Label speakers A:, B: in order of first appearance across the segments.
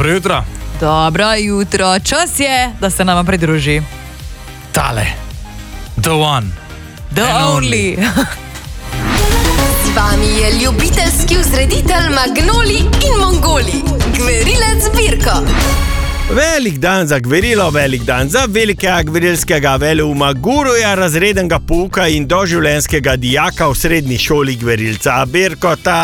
A: Dobro jutro.
B: Dobro jutro. Čas je, da se nama pridruži.
A: Tale. The one.
B: The only.
C: Z vami je ljubiteljski vzreditelj Magnoli in Mongoli, Gverilec Birko.
D: Velik dan za gverilo, velik dan za velikega gverilskega veleuma, guruja razrednega pouka in doživljenjskega dijaka v srednji šoli Gverilca Birkota.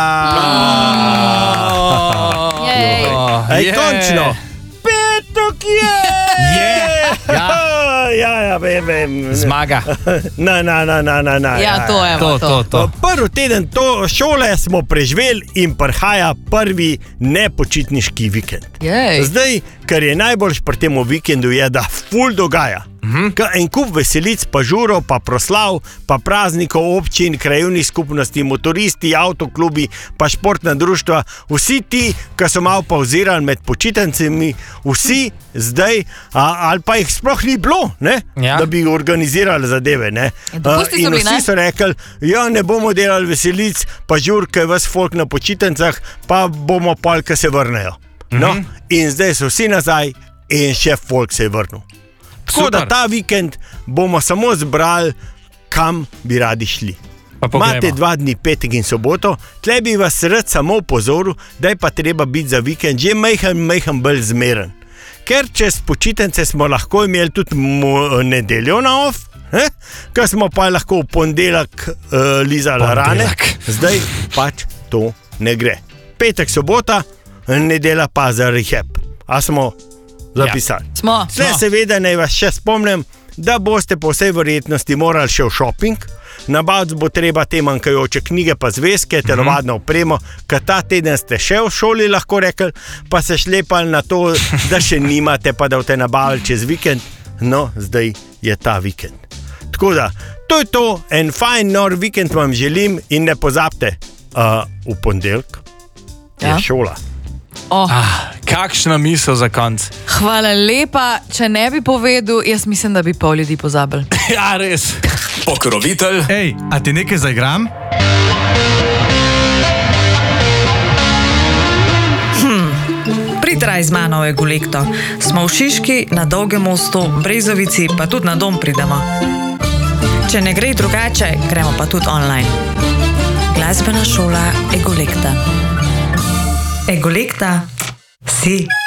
D: Končno! Petok je! Ja, vem.
A: Zmaga.
B: Ja, to je
A: to.
D: Prvi teden šole smo preživeli in prihaja prvi nepočitniški vikend.
B: Jej.
D: Zdaj, kar je najboljš pri tem vikendu, je, da ful dogaja. En kup veselic, pa žurov, pa proslav, pa praznikov občin, krajevnih skupnosti, motoristi, avtoklubi, pa športna društva. Vsi ti, ki so malo pauzirali med počitnicami, vsi zdaj, ali pa jih sploh ni bilo, da bi organizirali zadeve. In vsi so rekli, ne bomo delali veselic, pa žur, ki je vas folk na počitnicah, pa bomo pol, ki se vrnejo. In zdaj so vsi nazaj in še folk se je vrnil. Tako da ta vikend bomo samo zbrali, kam bi radi šli. Imate 2 dni, petek in soboto, tle bi vas rad samo opozoril, da je pa treba biti za vikend že majhen bolj zmeren. Ker čez počitnice smo lahko imeli tudi nedeljo na off, ker smo pa lahko v ponedeljek lizali rane, zdaj pač to ne gre. Petek, sobota, nedelja pa za rehab. A smo zapisali?
B: Smo.
D: Seveda naj vas še spomnim, da boste po vsej verjetnosti morali še v shopping. Nabaviti bo treba te manjkajoče knjige pa zvezke, telovadno opremo, ker ta teden ste še v šoli, lahko rekli, pa se šlepali na to, da še nimate, pa da boste nabavili čez vikend. No, zdaj je ta vikend. Tako da, to je to, en fajn nor vikend vam želim in ne pozabite, v ponedeljek je šola.
A: Kakšna misel za konc.
B: Hvala lepa. Če ne bi povedal, jaz mislim, da bi pol ljudi pozabili.
A: Ja, res.
E: Pokrovitelj.
F: Ej, a ti nekaj zaigram?
G: Pritraj z mano v Egolekto. Smo v Šiški, na Dolgem mostu, Brezovici, pa tudi na dom pridemo. Če ne gre drugače, gremo pa tudi online. Glasbena šola Egolekta. Egolekta si.